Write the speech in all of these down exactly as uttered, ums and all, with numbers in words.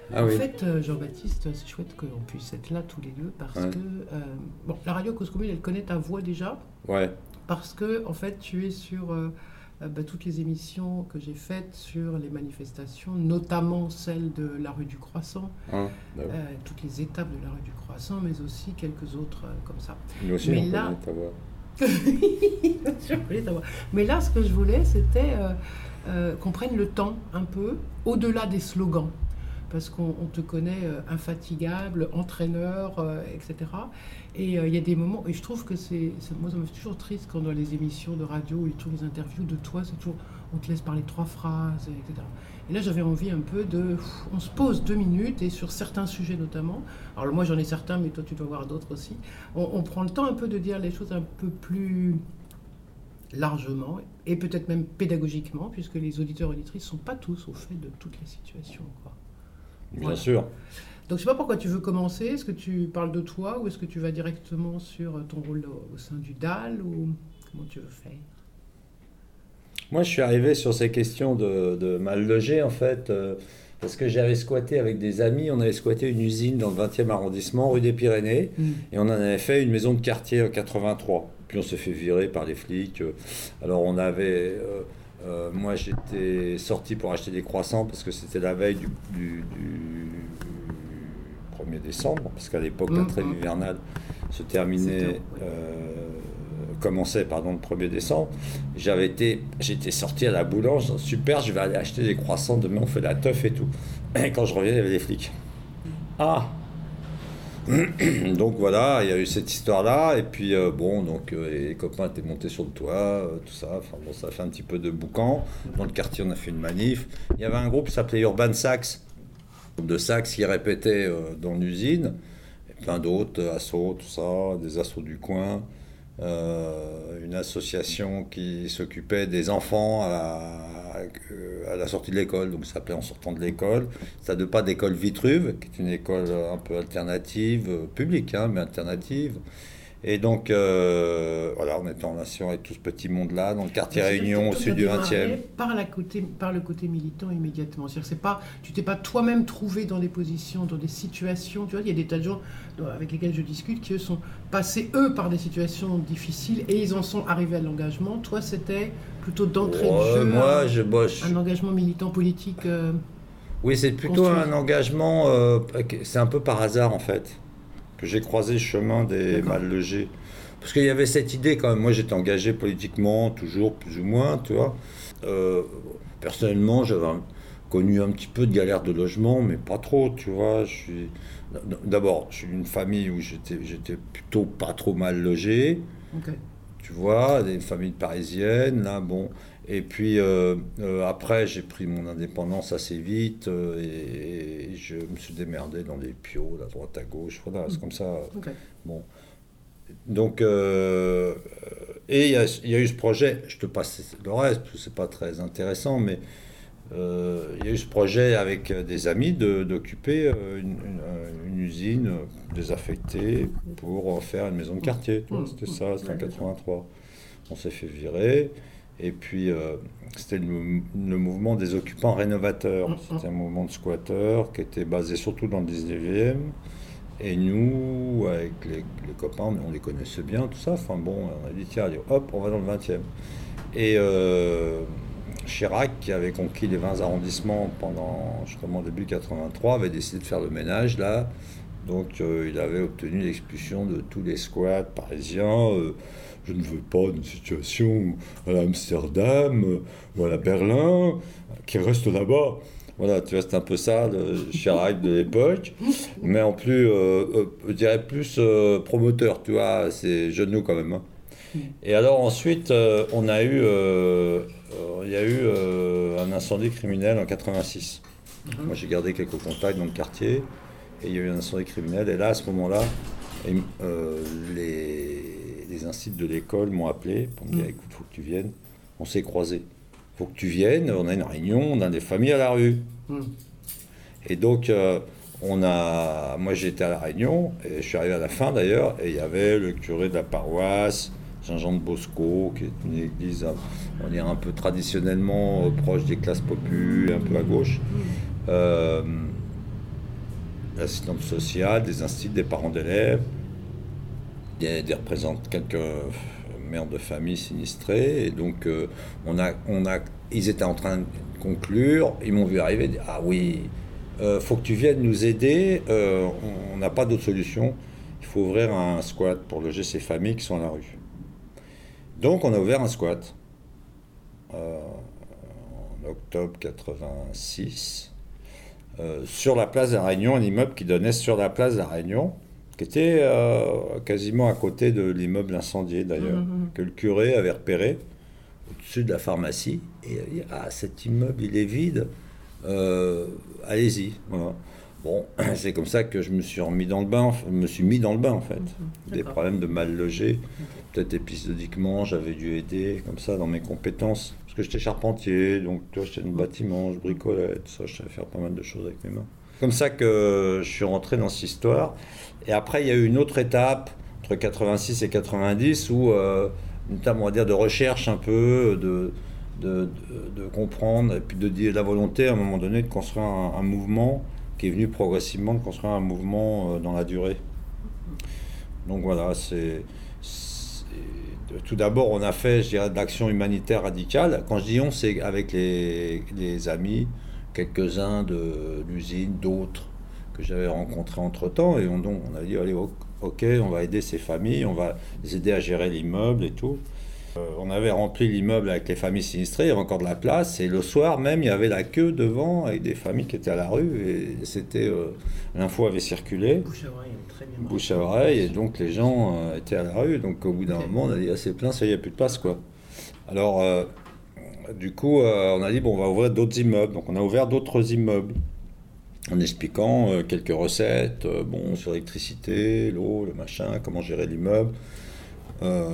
Ah en oui. fait, euh, Jean-Baptiste, c'est chouette qu'on puisse être là tous les deux parce Ouais. que euh, bon, la radio Cause Commune, elle connaît ta voix déjà Ouais. parce que en fait, tu es sur euh, euh, bah, toutes les émissions que j'ai faites sur les manifestations, notamment celle de la rue du Croissant, Hein, bah oui. euh, toutes les étapes de la rue du Croissant, mais aussi quelques autres euh, comme ça. Nous aussi, Mais on là, connaît ta voix. je voulais savoir. Mais là, ce que je voulais, c'était euh, euh, qu'on prenne le temps un peu, au-delà des slogans. Parce qu'on on te connaît euh, infatigable, entraîneur, euh, et cetera. Et euh, il y a des moments, et je trouve que c'est, c'est- moi ça me fait toujours triste quand dans les émissions de radio ou toutes les interviews de toi, c'est toujours, on te laisse parler trois phrases, et cetera. Et là j'avais envie un peu de, pff, on se pose deux minutes, et sur certains sujets notamment, alors moi j'en ai certains, mais toi tu dois voir d'autres aussi, on, on prend le temps un peu de dire les choses un peu plus largement, et peut-être même pédagogiquement, puisque les auditeurs et auditrices ne sont pas tous au fait de toutes les situations, quoi. Bien Voilà. sûr. Donc je sais pas pourquoi tu veux commencer. Est-ce que tu parles de toi ou est-ce que tu vas directement sur ton rôle au, au sein du D A L ou comment tu veux faire? Moi, je suis arrivé sur ces questions de, de mal logés, en fait, euh, parce que j'avais squatté avec des amis. On avait squatté une usine dans le vingtième arrondissement, rue des Pyrénées, Mm. et on en avait fait une maison de quartier en quatre-vingt-trois. Puis on s'est fait virer par les flics. Alors on avait... euh, euh, moi, j'étais sorti pour acheter des croissants parce que c'était la veille du, du, du premier décembre, parce qu'à l'époque, la Mm, trêve mm. hivernale se C'était, terminait, ouais. euh, commençait pardon, le premier décembre. J'avais été, j'étais sorti à la boulange, super, je vais aller acheter des croissants, demain on fait la teuf et tout. Et quand je reviens, il y avait des flics. Ah! Donc voilà, il y a eu cette histoire-là, et puis euh, bon, donc euh, les copains étaient montés sur le toit, euh, tout ça, enfin bon, ça a fait un petit peu de boucan. Dans le quartier, on a fait une manif. Il y avait un groupe qui s'appelait Urban Sax, groupe de sax qui répétait euh, dans l'usine, et plein d'autres, euh, assos, tout ça, des assos du coin, euh, une association qui s'occupait des enfants à la, à la sortie de l'école, donc ça s'appelait En sortant de l'école. Ça de pas d'école Vitruve, qui est une école un peu alternative, euh, publique, hein, mais alternative. Et donc, euh, voilà, on était en relation avec tout ce petit monde-là, dans le quartier Donc, c'est-à-dire Réunion, que au toi, sud t'as du démarré vingtième. par, la côté, par le côté militant immédiatement. C'est-à-dire que c'est pas, tu t'es pas toi-même trouvé dans des positions, dans des situations. Tu vois, il y a des tas de gens dont- avec lesquels je discute qui eux sont passés eux par des situations difficiles et ils en sont arrivés à l'engagement. Toi, c'était plutôt d'entrée de Ouais, jeu moi, un, je, moi, je- un engagement militant politique. euh, Oui, c'est plutôt construit. un engagement, euh, c'est un peu par hasard en fait, que j'ai croisé le chemin des D'accord. mal logés. Parce qu'il y avait cette idée quand même, moi j'étais engagé politiquement, toujours plus ou moins, tu vois. Euh, personnellement, j'avais un- connu un petit peu de galère de logement, mais pas trop, tu vois. Je suis... D'abord, je suis d'une famille où j'étais, j'étais plutôt pas trop mal logé, Ok. tu vois, des familles parisiennes, là, bon. Et puis euh, euh, après, j'ai pris mon indépendance assez vite euh, et, et je me suis démerdé dans les piots, à droite, à gauche, voilà, c'est comme ça. Ok. Bon. Donc, euh, et il y, a- il y a eu ce projet, je te passe le reste, parce que c'est pas très intéressant, mais euh, il y a eu ce projet avec des amis de- d'occuper euh, une, une- une usine désaffectée pour faire une maison de quartier. Tu vois, Mmh, c'était mmh. ça, c'était en Ouais, quatre-vingt-trois. On s'est fait virer. Et puis, euh, c'était le, mou- le mouvement des occupants rénovateurs. Mmh, C'était un mouvement de squatteurs qui était basé surtout dans le dix-neuvième. Et nous, avec les, les copains, on les connaissait bien, tout ça. Enfin bon, on a dit, tiens, allez, hop, on va dans le vingtième. Et euh, Chirac, qui avait conquis les vingt arrondissements pendant justement début quatre-vingt-trois, avait décidé de faire le ménage là. Donc euh, il avait obtenu l'expulsion de tous les squats parisiens. Euh, je ne veux pas d'une situation à Amsterdam euh, ou à la Berlin, euh, qui reste là-bas. Voilà, tu vois, c'est un peu ça, le Chirac de l'époque. Mais en plus, euh, euh, je dirais plus euh, promoteur, tu vois, c'est genou quand même. Hein. Et alors ensuite, euh, on a eu, euh, euh, il y a eu euh, un incendie criminel en quatre-vingt-six. Mhm. Moi, j'ai gardé quelques contacts dans le quartier, et il y a eu un incendie criminel. Et là, à ce moment-là, et, euh, les, les instituts de l'école m'ont appelé pour me dire, Mhm. écoute, faut que tu viennes. On s'est croisés. Faut que tu viennes. On a une réunion, on a des familles à la rue. Mmh. Et donc, euh, on a, moi j'étais à la Réunion, et je suis arrivé à la fin d'ailleurs, et il y avait le curé de la paroisse, Saint-Jean de Bosco, qui est une église, on dirait un peu traditionnellement euh, proche des classes populaires, un peu à gauche. Euh, l'assistante sociale, des instituts, des parents d'élèves, des, des représentants, quelques mères de famille sinistrées. Et donc, euh, on a, on a, ils étaient en train de conclure. Ils m'ont vu arriver et dit « Ah oui, euh, faut que tu viennes nous aider. Euh, on n'a pas d'autre solution. Il faut ouvrir un squat pour loger ces familles qui sont à la rue. » Donc, on a ouvert un squat euh, en octobre quatre-vingt-six. Euh, sur la place de la Réunion, un immeuble qui donnait sur la place de la Réunion, qui était euh, quasiment à côté de l'immeuble incendié d'ailleurs, mmh. que le curé avait repéré au-dessus de la pharmacie. Et il a dit « Ah, cet immeuble, il est vide, euh, allez-y. » Voilà. Bon, c'est comme ça que je me suis remis dans le bain, je me suis mis dans le bain en fait. Mmh. Des problèmes de mal logé, mmh. peut-être épisodiquement, j'avais dû aider comme ça dans mes compétences. Parce que j'étais charpentier, donc tu vois, j'étais dans le bâtiment, je bricolais, tout ça, je savais faire pas mal de choses avec mes mains. Comme ça que je suis rentré dans cette histoire. Et après, il y a eu une autre étape, entre quatre-vingt-six et quatre-vingt-dix, où euh, une étape, on va dire, de recherche un peu, de, de, de, de comprendre, et puis de dire la volonté, à un moment donné, de construire un, un mouvement qui est venu progressivement, de construire un mouvement euh, dans la durée. Donc voilà, c'est... Tout d'abord, on a fait, je dirais, de l'action humanitaire radicale. Quand je dis on, c'est avec les, les amis, quelques-uns de l'usine, d'autres que j'avais rencontrés entre-temps. Et on, donc, on a dit, allez, ok, on va aider ces familles, on va les aider à gérer l'immeuble et tout. Euh, on avait rempli l'immeuble avec les familles sinistrées, il y avait encore de la place. Et le soir même, il y avait la queue devant avec des familles qui étaient à la rue. Et c'était, euh, l'info avait circulé. Bouche à oreille, très bien. Bouche à oreille, et donc les gens euh, étaient à la rue. Donc au bout d'un okay. moment, on a dit, ah, c'est plein, ça y est, il n'y a plus de place, quoi. Alors, euh, du coup, euh, on a dit, bon, on va ouvrir d'autres immeubles. Donc on a ouvert d'autres immeubles en expliquant euh, quelques recettes, euh, bon, sur l'électricité, l'eau, le machin, comment gérer l'immeuble. Euh,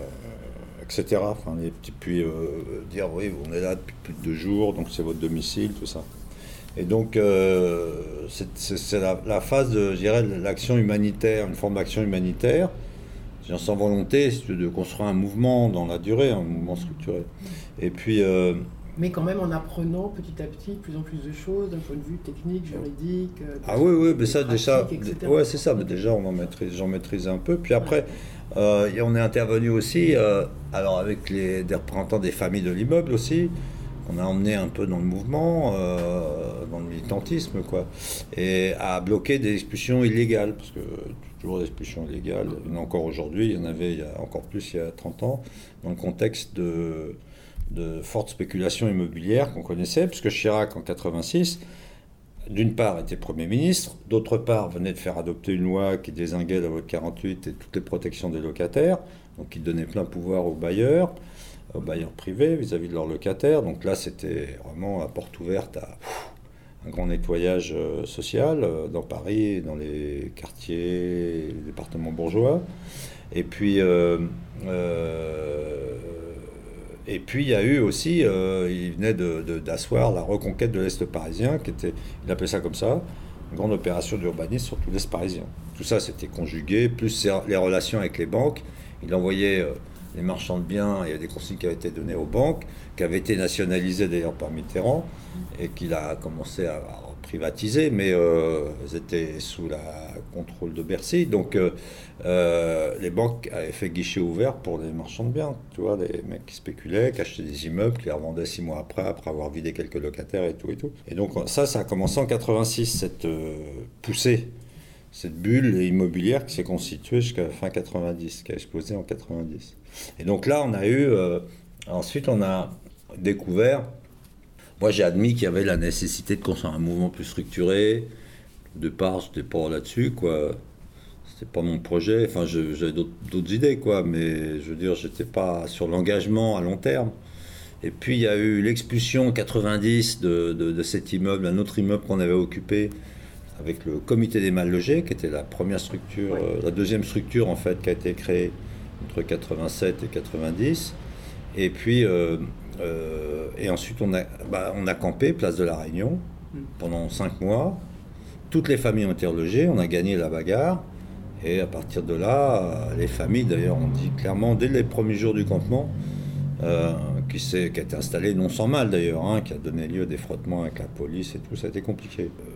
et cetera. Enfin, les petits, puis euh, dire, oui, on est là depuis plus de deux jours, donc c'est votre domicile, tout ça. Et donc, euh, c'est, c'est, c'est la, la phase de, je dirais, de l'action humanitaire, une forme d'action humanitaire, sans volonté, de construire un mouvement dans la durée, un mouvement structuré. Et puis... Euh, mais quand même en apprenant petit à petit de plus en plus de choses d'un point de vue technique, juridique. Ah oui, oui, mais ça déjà, ouais, c'est ça, mais déjà on en maîtrise, j'en maîtrise un peu. Puis après, ouais. euh, on est intervenu aussi, euh, alors avec les, des représentants des familles de l'immeuble aussi, qu'on a emmené un peu dans le mouvement, euh, dans le militantisme, quoi, et à bloquer des expulsions illégales, parce que toujours des expulsions illégales, il y en a encore aujourd'hui, il y en avait il y a encore plus il y a trente ans, dans le contexte de... de forte spéculation immobilière qu'on connaissait, puisque Chirac, en quatre-vingt-six, d'une part, était Premier ministre, d'autre part, venait de faire adopter une loi qui dézinguait la loi de quarante-huit et toutes les protections des locataires, donc qui donnait plein pouvoir aux bailleurs, aux bailleurs privés vis-à-vis de leurs locataires. Donc là, c'était vraiment la porte ouverte à pff, un grand nettoyage euh, social euh, dans Paris, dans les quartiers, les départements bourgeois. Et puis... Euh, euh, Et puis il y a eu aussi, euh, il venait de, de, d'asseoir la reconquête de l'Est parisien, qui était, il appelait ça comme ça, une grande opération d'urbanisme sur tout l'Est parisien. Tout ça c'était conjugué, plus les relations avec les banques. Il envoyait euh, les marchands de biens, il y a des consignes qui avaient été données aux banques, qui avaient été nationalisées d'ailleurs par Mitterrand, et qu'il a commencé à, à privatiser, mais euh, elles étaient sous le contrôle de Bercy. Donc euh, euh, les banques avaient fait guichet ouvert pour les marchands de biens, tu vois, les mecs qui spéculaient, qui achetaient des immeubles, qui les revendaient six mois après, après avoir vidé quelques locataires et tout et tout. Et donc ça, ça a commencé en quatre-vingt-six, cette euh, poussée, cette bulle immobilière qui s'est constituée jusqu'à fin quatre-vingt-dix, qui a explosé en quatre-vingt-dix. Et donc là, on a eu, euh, ensuite on a découvert, moi j'ai admis qu'il y avait la nécessité de construire un mouvement plus structuré. Au départ, j'étais pas là-dessus, quoi. C'était pas mon projet, enfin je, j'avais d'autres, d'autres idées, quoi, mais je veux dire, j'étais pas sur l'engagement à long terme. Et puis il y a eu l'expulsion en quatre-vingt-dix de, de, de cet immeuble, un autre immeuble qu'on avait occupé avec le comité des mal logés, qui était la première structure, oui. euh, la deuxième structure en fait qui a été créée entre quatre-vingt-sept et quatre-vingt-dix. Et puis euh, euh, et ensuite on a, bah, on a campé place de la Réunion pendant cinq mois. Toutes les familles ont été relogées, on a gagné la bagarre. Et à partir de là, les familles, d'ailleurs, on dit clairement, dès les premiers jours du campement, euh, qui, s'est, qui a été installé non sans mal d'ailleurs, hein, qui a donné lieu à des frottements avec la police et tout, ça a été compliqué. Euh,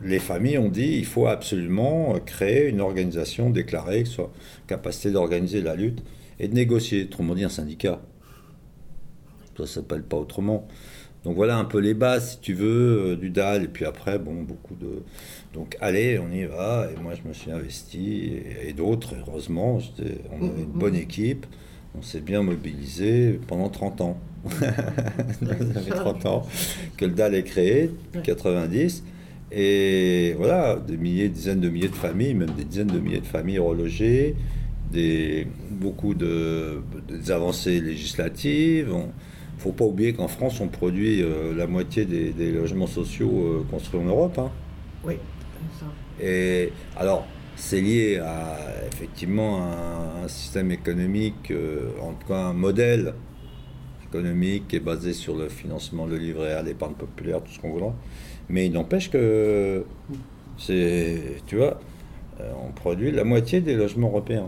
les familles ont dit il faut absolument créer une organisation déclarée qui soit capacité d'organiser la lutte et de négocier. Autrement dit, un syndicat. Ça ne s'appelle pas autrement. Donc voilà un peu les bases, si tu veux, du D A L. Et puis après, bon, beaucoup de... Donc allez, on y va. Et moi, je me suis investi. Et, et d'autres, heureusement, on avait une bonne équipe. On s'est bien mobilisé pendant trente ans. Ça fait trente ans que le D A L est créé, quatre-vingt-dix. Et voilà, des milliers, dizaines de milliers de familles, même des dizaines de milliers de familles relogées, des, beaucoup de, des avancées législatives. Il ne faut pas oublier qu'en France, on produit euh, la moitié des, des logements sociaux euh, construits en Europe. Hein. Oui, c'est ça. Et alors, c'est lié à effectivement un, un système économique, euh, en tout cas un modèle économique qui est basé sur le financement, le livret A, l'épargne populaire, tout ce qu'on voudra. Mais il n'empêche que, c'est, tu vois, euh, on produit la moitié des logements européens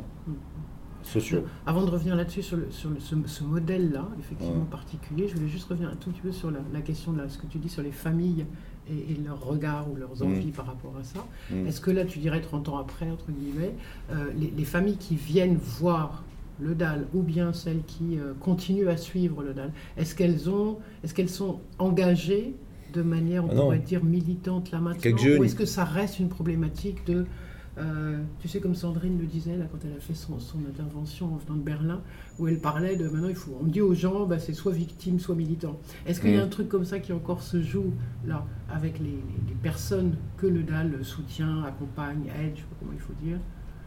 sociaux. Avant de revenir là-dessus, sur, le, sur le, ce, ce modèle-là, effectivement Ouais. particulier, je voulais juste revenir un tout petit peu sur la, la question de la, ce que tu dis sur les familles et, et leurs regards ou leurs envies Mm. par rapport à ça. Mm. Est-ce que là, tu dirais trente ans après, entre guillemets, euh, les, les familles qui viennent voir le D A L ou bien celles qui euh, continuent à suivre le D A L, est-ce qu'elles ont, est-ce qu'elles sont engagées de manière, on Ah non. pourrait dire, militante là maintenant, Quelques jeunes. ou est-ce que ça reste une problématique de, euh, tu sais, comme Sandrine le disait là quand elle a fait son, son intervention en venant de Berlin, où elle parlait de maintenant il faut, on dit aux gens, bah, c'est soit victime, soit militant. Est-ce qu'il y a Mm. un truc comme ça qui encore se joue là avec les, les- les personnes que le D A L soutient, accompagne, aide, je sais pas comment il faut dire.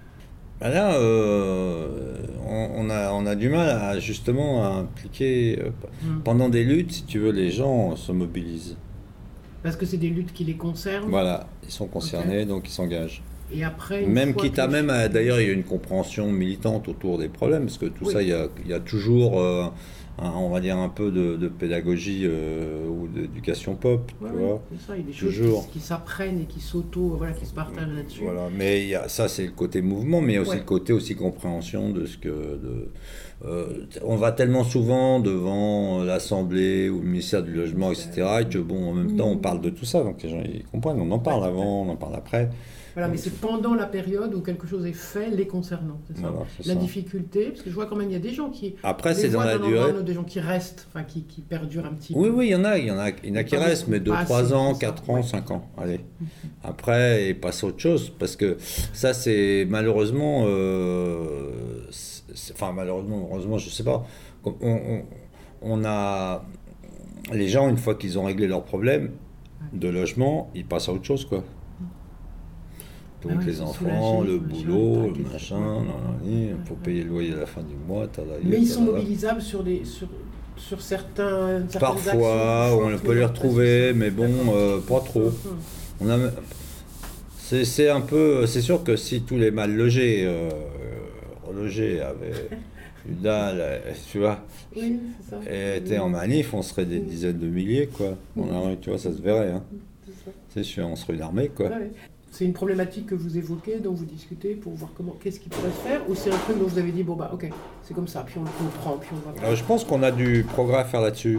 Ben là, euh, on, on a, on a du mal à justement à impliquer. euh, Mm. Pendant des luttes, si tu veux, les gens se mobilisent. Parce que c'est des luttes qui les concernent. Voilà, ils sont concernés, donc ils s'engagent. Et après, une Même fois quitte que à les- même, à- d'ailleurs, il y a une compréhension militante autour des problèmes, parce que tout Oui. ça, il y a, il y a toujours, euh, un- on va dire, un peu de, de pédagogie euh, ou d'éducation pop, Ouais, tu ouais, vois. c'est ça, il y a des Toujours. choses qui, qui s'apprennent et qui s'auto, voilà, qui se partagent là-dessus. Voilà, mais il y a, ça, c'est le côté mouvement, mais il y a aussi Ouais. le côté aussi compréhension de ce que... De, euh, on va tellement souvent devant l'Assemblée ou le ministère du Logement, et cetera, et que, bon, en même temps, on parle de tout ça, donc les gens, ils comprennent, on en parle Ouais, avant, on en parle après. Voilà, mais c'est pendant la période où quelque chose est fait les concernant, c'est ça. Voilà, c'est La ça. difficulté, parce que je vois quand même il y a des gens qui Après, les c'est dans voient la l'endroit, durée. d'autres, des gens qui restent, enfin qui, qui perdurent un petit Oui, peu. oui, il y en a, il y en a, il y en a qui Pas restent, mais beaucoup, deux, pas trois assez, ans, c'est ça, quatre ans, ouais. cinq ans, allez. Après, et passe à autre chose, parce que ça, c'est malheureusement, euh, c'est- enfin malheureusement, heureusement, je sais pas, on, on, on a, les gens, une fois qu'ils ont réglé leurs problèmes de logement, ils passent à autre chose, quoi. Donc Ah ouais, les ils sont enfants, soulagés, le machin, boulot, tac, le et- machin, ouais, nan, nan, ouais, nan, ouais, il faut ouais. payer le loyer à la fin du mois, tada, Mais ils sont tada. mobilisables sur, des, sur, sur certains, certaines Parfois, actions, on tu peut les vois, retrouver, c'est ça. mais bon, D'accord. euh, pas trop. Hum, On a, c'est, c'est un peu, c'est sûr que si tous les mal logés, euh, relogés avaient eu dalle, euh, tu vois, Oui, c'est ça. et étaient en manif, on serait des dizaines de milliers, quoi. On a, tu vois, ça se verrait, hein. C'est ça. C'est sûr, on serait une armée, quoi. Ouais. C'est une problématique que vous évoquez, dont vous discutez pour voir comment, qu'est-ce qui pourrait se faire, ou c'est un truc dont vous avez dit, bon bah ok, c'est comme ça, puis on le comprend, puis on va... Euh, je pense qu'on a du progrès à faire là-dessus.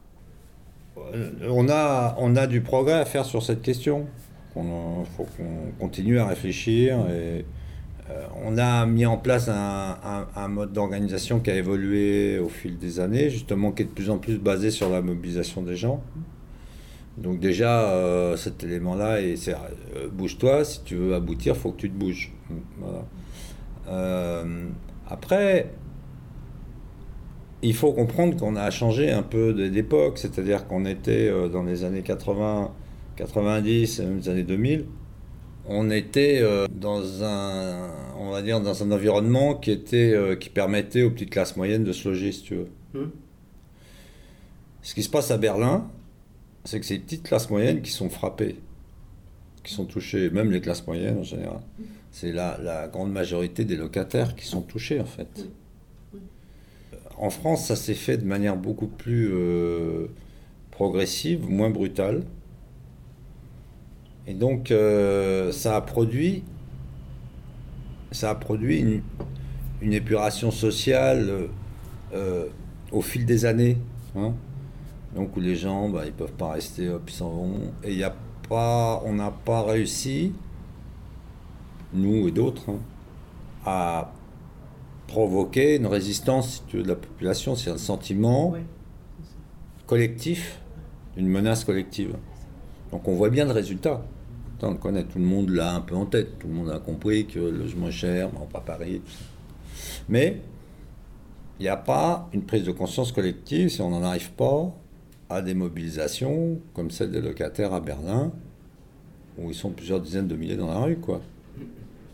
Euh, On a, on a du progrès à faire sur cette question. Il faut qu'on continue à réfléchir. Et, euh, on a mis en place un, un- un mode d'organisation qui a évolué au fil des années, justement, qui est de plus en plus basé sur la mobilisation des gens. Donc déjà, euh, cet élément-là, et c'est, euh, bouge-toi, si tu veux aboutir, il faut que tu te bouges. Voilà. Euh, après, il faut comprendre qu'on a changé un peu d'époque, c'est-à-dire qu'on était euh, dans les années quatre-vingts, quatre-vingt-dix, même les années deux mille, on était euh, dans un, on va dire, dans un environnement qui était, euh, qui permettait aux petites classes moyennes de se loger, si tu veux. Hum. Ce qui se passe à Berlin, c'est que c'est les petites classes moyennes qui sont frappées, qui sont touchées, même les classes moyennes en général. C'est la, la grande majorité des locataires qui sont touchés, en fait. En France, ça s'est fait de manière beaucoup plus euh, progressive, moins brutale. Et donc, euh, ça a produit, ça a produit une, une épuration sociale euh, au fil des années. Hein. Donc, où les gens, bah, ils peuvent pas rester, hop, ils s'en vont. Et il y a pas, on n'a pas réussi, nous et d'autres, hein, à provoquer une résistance, si tu veux, de la population. C'est un sentiment Ouais. collectif, une menace collective. Donc on voit bien le résultat. On le connaît, tout le monde l'a un peu en tête, tout le monde a compris que le logement est cher, bon, pas Paris, tout ça. Mais il n'y a pas une prise de conscience collective si on n'en arrive pas à des mobilisations comme celle des locataires à Berlin, où ils sont plusieurs dizaines de milliers dans la rue, quoi.